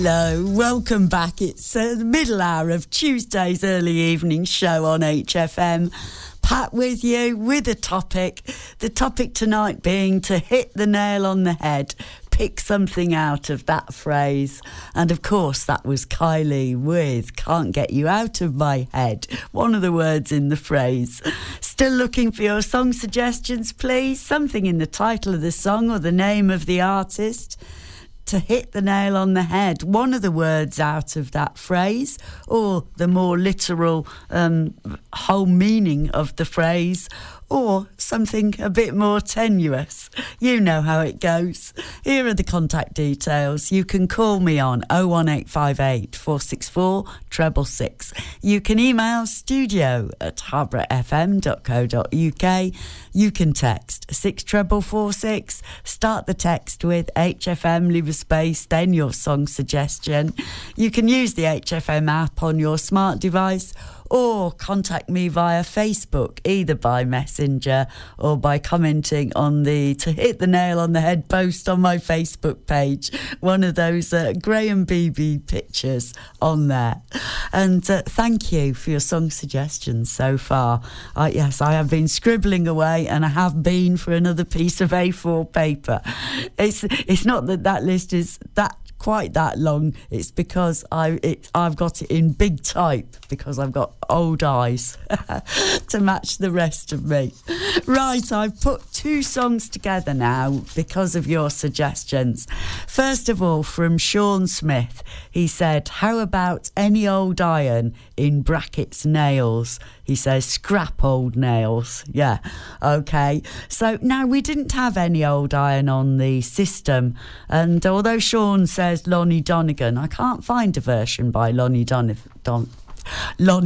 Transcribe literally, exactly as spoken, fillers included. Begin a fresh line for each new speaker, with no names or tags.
Hello, welcome back. It's uh, the middle hour of Tuesday's early evening show on H F M. Pat with you with a topic. The topic tonight being to hit the nail on the head. Pick something out of that phrase. And of course, that was Kylie with Can't Get You Out of My Head. One of the words in the phrase. Still looking for your song suggestions, please? Something in the title of the song or the name of the artist. To hit the nail on the head, one of the words out of that phrase, or the more literal um, whole meaning of the phrase, or something a bit more tenuous. You know how it goes. Here are the contact details. You can call me on oh one eight five eight, four six four, six six six. You can email studio at harborough f m dot co dot u k. You can text six four four six. Start the text with H F M, leave a space, then your song suggestion. You can use the H F M app on your smart device, or contact me via Facebook, either by Messenger or by commenting on the To Hit the Nail on the Head post on my Facebook page. One of those uh, Graham Beebe pictures on there. And uh, thank you for your song suggestions so far. Uh, yes, I have been scribbling away, and I have been for another piece of A four paper. It's it's not that that list is that quite that long. It's because I it, I've got it in big type because I've got old eyes to match the rest of me. Right, I've put two songs together now because of your suggestions. First of all, from Sean Smith, he said, how about any old iron, in brackets nails? He says, scrap old nails. Yeah, okay. So now, we didn't have any old iron on the system, and although Sean says Lonnie Donegan, I can't find a version by Lonnie Donegan. Don- Lonnie